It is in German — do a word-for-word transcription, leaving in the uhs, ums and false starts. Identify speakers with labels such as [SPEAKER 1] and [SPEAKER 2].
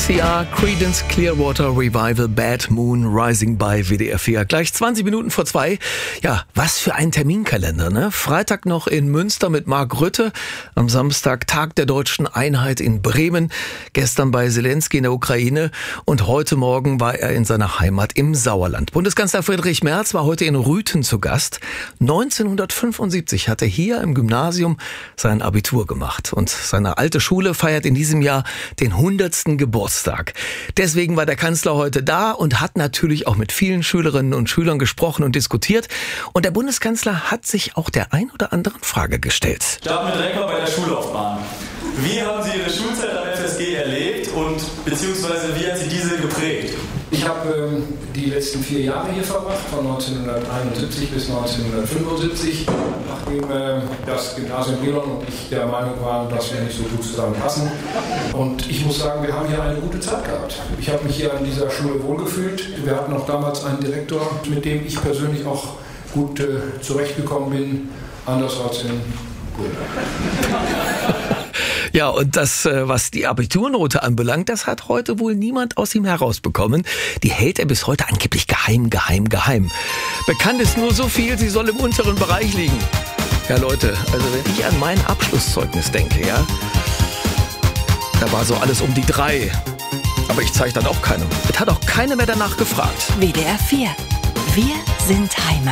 [SPEAKER 1] C R, Creedence Clearwater Revival, Bad Moon Rising bei W D R vier. Gleich zwanzig Minuten vor zwei. Ja, was für ein Terminkalender, ne? Freitag noch in Münster mit Mark Rutte. Am Samstag Tag der deutschen Einheit in Bremen. Gestern bei Zelensky in der Ukraine. Und heute Morgen war er in seiner Heimat im Sauerland. Bundeskanzler Friedrich Merz war heute in Rüthen zu Gast. neunzehnhundertfünfundsiebzig hat er hier im Gymnasium sein Abitur gemacht. Und seine alte Schule feiert in diesem Jahr den hundertsten Geburtstag. Deswegen war der Kanzler heute da und hat natürlich auch mit vielen Schülerinnen und Schülern gesprochen und diskutiert. Und der Bundeskanzler hat sich auch der ein oder anderen Frage gestellt.
[SPEAKER 2] Starten wir direkt mal bei der Schullaufbahn. Wie haben Sie Ihre Schulzeit am F S G erlebt und beziehungsweise wie hat Sie diese geprägt?
[SPEAKER 3] Ich habe ähm, die letzten vier Jahre hier verbracht, von neunzehnhunderteinundsiebzig bis neunzehnhundertfünfundsiebzig, nachdem äh, das Gymnasium Brilon und ich der Meinung waren, dass wir nicht so gut zusammenpassen. Und ich muss sagen, wir haben hier eine gute Zeit gehabt. Ich habe mich hier an dieser Schule wohlgefühlt. Wir hatten auch damals einen Direktor, mit dem ich persönlich auch gut äh, zurechtgekommen bin, anders als in Brühl.
[SPEAKER 1] Ja, und das, was die Abiturnote anbelangt, das hat heute wohl niemand aus ihm herausbekommen. Die hält er bis heute angeblich geheim, geheim, geheim. Bekannt ist nur so viel, sie soll im unteren Bereich liegen. Ja, Leute, also wenn ich an mein Abschlusszeugnis denke, ja, da war so alles um die drei. Aber ich zeige dann auch keinem. Es hat auch keiner mehr danach gefragt.
[SPEAKER 4] W D R vier. Wir sind Heimat.